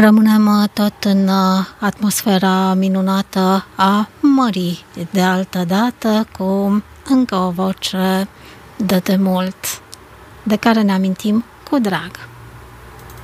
Rămânem tot în atmosfera minunată a mării de altă dată, cu încă o voce de demult, de care ne amintim cu drag.